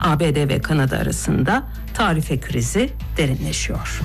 ABD ve Kanada arasında tarife krizi derinleşiyor.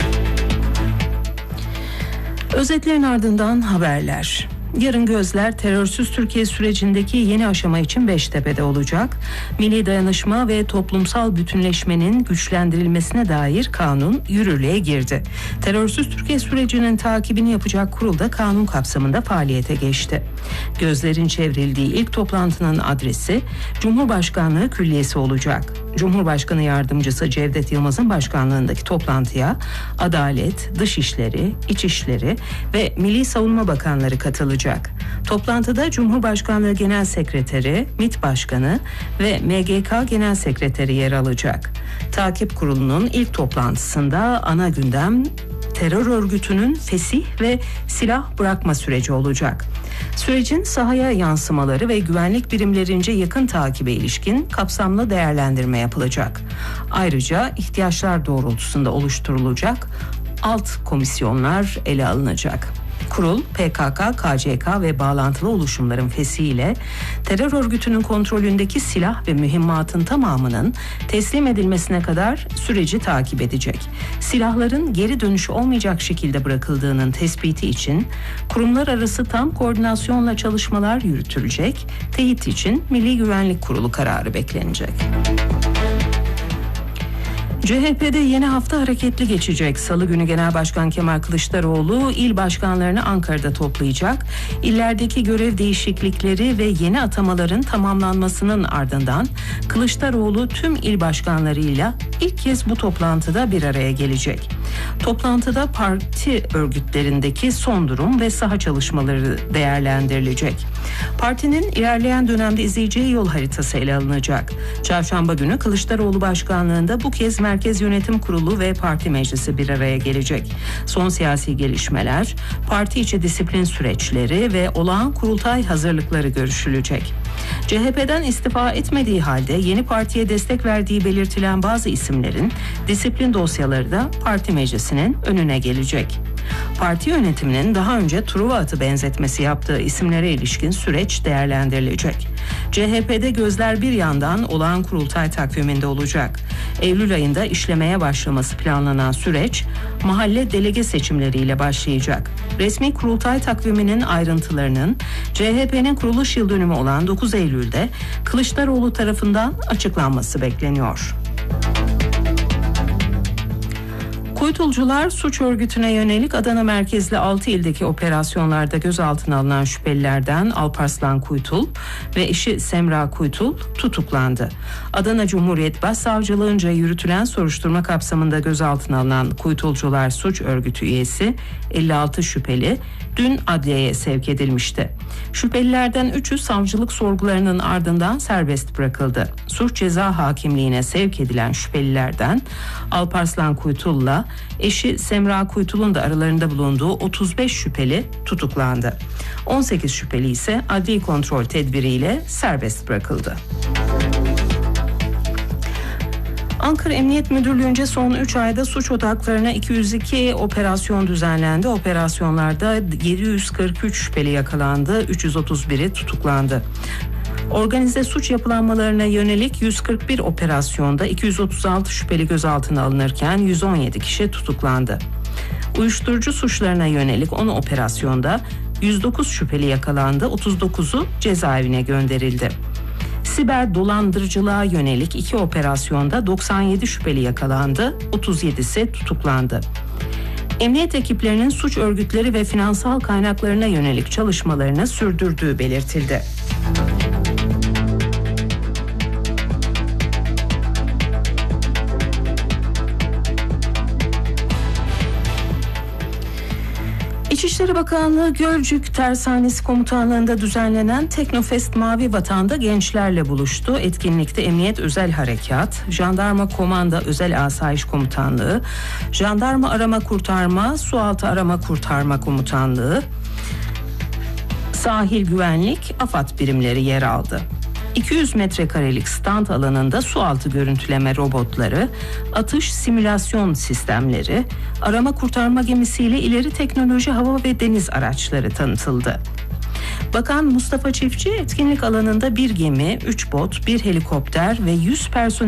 Özetlerin ardından haberler. Yarın gözler terörsüz Türkiye sürecindeki yeni aşama için Beştepe'de olacak. Milli dayanışma ve toplumsal bütünleşmenin güçlendirilmesine dair kanun yürürlüğe girdi. Terörsüz Türkiye sürecinin takibini yapacak kurul da kanun kapsamında faaliyete geçti. Gözlerin çevrildiği ilk toplantının adresi Cumhurbaşkanlığı Külliyesi olacak. Cumhurbaşkanı Yardımcısı Cevdet Yılmaz'ın başkanlığındaki toplantıya Adalet, Dışişleri, İçişleri ve Milli Savunma Bakanları katılacak. Toplantıda Cumhurbaşkanlığı Genel Sekreteri, MİT Başkanı ve MGK Genel Sekreteri yer alacak. Takip Kurulu'nun ilk toplantısında ana gündem terör örgütünün fesih ve silah bırakma süreci olacak. Sürecin sahaya yansımaları ve güvenlik birimlerince yakın takibe ilişkin kapsamlı değerlendirme yapılacak. Ayrıca ihtiyaçlar doğrultusunda oluşturulacak alt komisyonlar ele alınacak. Kurul, PKK, KCK ve bağlantılı oluşumların fesihiyle terör örgütünün kontrolündeki silah ve mühimmatın tamamının teslim edilmesine kadar süreci takip edecek. Silahların geri dönüşü olmayacak şekilde bırakıldığının tespiti için kurumlar arası tam koordinasyonla çalışmalar yürütülecek. Teyit için Milli Güvenlik Kurulu kararı beklenecek. CHP'de yeni hafta hareketli geçecek. Salı günü Genel Başkan Kemal Kılıçdaroğlu il başkanlarını Ankara'da toplayacak. İllerdeki görev değişiklikleri ve yeni atamaların tamamlanmasının ardından Kılıçdaroğlu tüm il başkanlarıyla ilk kez bu toplantıda bir araya gelecek. Toplantıda parti örgütlerindeki son durum ve saha çalışmaları değerlendirilecek. Partinin ilerleyen dönemde izleyeceği yol haritası ele alınacak. Çarşamba günü Kılıçdaroğlu başkanlığında bu kez Merkez Yönetim Kurulu ve Parti Meclisi bir araya gelecek. Son siyasi gelişmeler, parti içi disiplin süreçleri ve olağan kurultay hazırlıkları görüşülecek. CHP'den istifa etmediği halde yeni partiye destek verdiği belirtilen bazı isimlerin disiplin dosyaları da parti meclisinin önüne gelecek. Parti yönetiminin daha önce Truva atı benzetmesi yaptığı isimlere ilişkin süreç değerlendirilecek. CHP'de gözler bir yandan olağan kurultay takviminde olacak. Eylül ayında işlemeye başlaması planlanan süreç mahalle delege seçimleriyle başlayacak. Resmi kurultay takviminin ayrıntılarının CHP'nin kuruluş yıl dönümü olan 9 Eylül'de Kılıçdaroğlu tarafından açıklanması bekleniyor. Kuytulcular suç örgütüne yönelik Adana merkezli 6 ildeki operasyonlarda gözaltına alınan şüphelilerden Alparslan Kuytul ve eşi Semra Kuytul tutuklandı. Adana Cumhuriyet Başsavcılığınca yürütülen soruşturma kapsamında gözaltına alınan Kuytulcular suç örgütü üyesi 56 şüpheli dün adliyeye sevk edilmişti. Şüphelilerden 3'ü savcılık sorgularının ardından serbest bırakıldı. Suç ceza hakimliğine sevk edilen şüphelilerden Alparslan Kuytul'la eşi Semra Kuytul'un da aralarında bulunduğu 35 şüpheli tutuklandı. 18 şüpheli ise adli kontrol tedbiriyle serbest bırakıldı. Ankara Emniyet Müdürlüğü'nce son 3 ayda suç odaklarına 202 operasyon düzenlendi. Operasyonlarda 743 şüpheli yakalandı, 331'i tutuklandı. Organize suç yapılanmalarına yönelik 141 operasyonda 236 şüpheli gözaltına alınırken 117 kişi tutuklandı. Uyuşturucu suçlarına yönelik 10 operasyonda 109 şüpheli yakalandı, 39'u cezaevine gönderildi. Siber dolandırıcılığa yönelik 2 operasyonda 97 şüpheli yakalandı, 37'si tutuklandı. Emniyet ekiplerinin suç örgütleri ve finansal kaynaklarına yönelik çalışmalarını sürdürdüğü belirtildi. İçişleri Bakanlığı Gölcük Tersanesi Komutanlığı'nda düzenlenen Teknofest Mavi Vatan'da gençlerle buluştu. Etkinlikte Emniyet Özel Harekat, Jandarma Komanda Özel Asayiş Komutanlığı, Jandarma Arama Kurtarma, Sualtı Arama Kurtarma Komutanlığı, Sahil Güvenlik, AFAD birimleri yer aldı. 200 metrekarelik stand alanında sualtı görüntüleme robotları, atış simülasyon sistemleri, arama kurtarma gemisiyle ileri teknoloji hava ve deniz araçları tanıtıldı. Bakan Mustafa Çiftçi etkinlik alanında bir gemi, 3 bot, 1 helikopter ve 100 personel